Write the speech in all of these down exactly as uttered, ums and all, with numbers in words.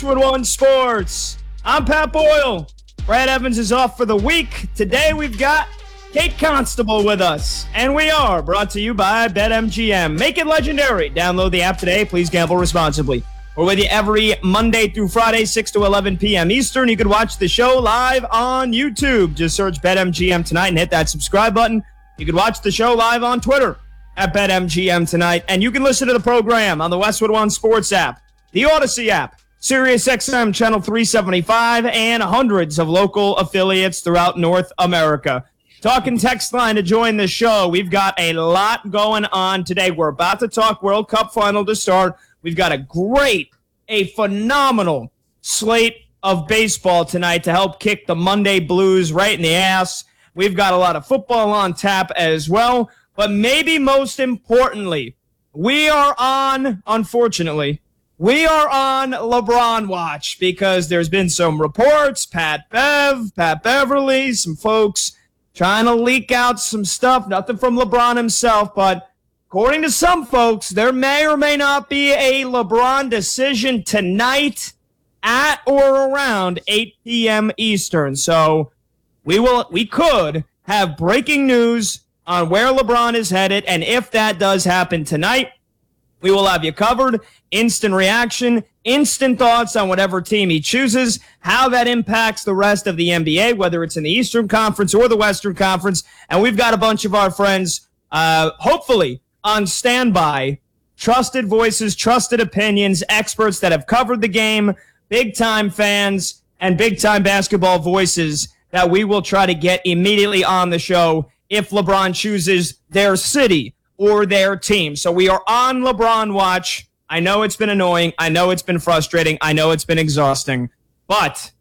Westwood One Sports. I'm Pat Boyle. Brad Evans is off for the week. Today we've got Kate Constable with us, and we are brought to you by BetMGM. Make it legendary. Download the app today. Please gamble responsibly. We're with you every Monday through Friday, six to eleven p.m. Eastern. You can watch the show live on YouTube. Just search BetMGM tonight and hit that subscribe button. You can watch the show live on Twitter at BetMGM tonight, and you can listen to the program on the Westwood One Sports app, the Odyssey app, SiriusXM Channel three seventy-five, and hundreds of local affiliates throughout North America. Talking text line to join the show. We've got a lot going on today. We're about to talk World Cup final to start. We've got a great, a phenomenal slate of baseball tonight to help kick the Monday blues right in the ass. We've got a lot of football on tap as well. But maybe most importantly, we are on, unfortunately, we are on LeBron watch because there's been some reports, Pat Bev, Pat Beverly, some folks trying to leak out some stuff, nothing from LeBron himself, but according to some folks, there may or may not be a LeBron decision tonight at or around eight p.m. Eastern. So we will, we could have breaking news on where LeBron is headed, and if that does happen tonight, we will have you covered. Instant reaction, instant thoughts on whatever team he chooses, how that impacts the rest of the N B A, whether it's in the Eastern Conference or the Western Conference. And we've got a bunch of our friends, uh, hopefully, on standby. Trusted voices, trusted opinions, experts that have covered the game, big-time fans, and big-time basketball voices that we will try to get immediately on the show if LeBron chooses their city or their team. So we are on LeBron watch. I know it's been annoying. I know it's been frustrating. I know it's been exhausting. But,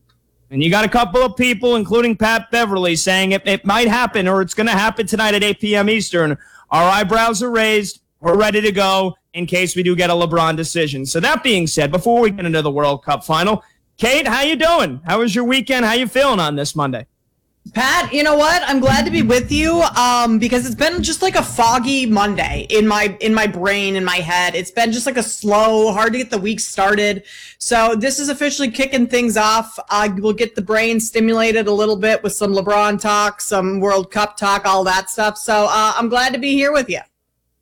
and you got a couple of people, including Pat Beverly, saying it, it might happen or it's going to happen tonight at eight p.m. Eastern. Our eyebrows are raised. We're ready to go in case we do get a LeBron decision. So that being said, before we get into the World Cup final, Kate, how you doing? How was your weekend? How you feeling on this Monday? Pat, you know what? I'm glad to be with you um, because it's been just like a foggy Monday in my in my brain, in my head. It's been just like a slow, hard to get the week started. So this is officially kicking things off. Uh, we'll get the brain stimulated a little bit with some LeBron talk, some World Cup talk, all that stuff. So uh, I'm glad to be here with you.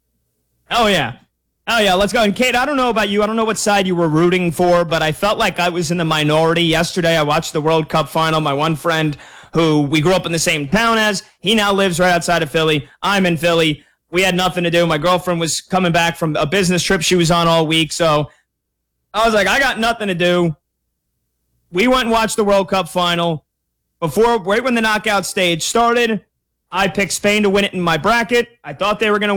Oh, yeah. Oh, yeah, let's go. And, Kate, I don't know about you. I don't know what side you were rooting for, but I felt like I was in the minority yesterday. I watched the World Cup final. My one friend who we grew up in the same town as, he now lives right outside of Philly. I'm in Philly. We had nothing to do. My girlfriend was coming back from a business trip she was on all week, so I was like, I got nothing to do. We went and watched the World Cup final. Before, right when the knockout stage started, I picked Spain to win it in my bracket. I thought they were going to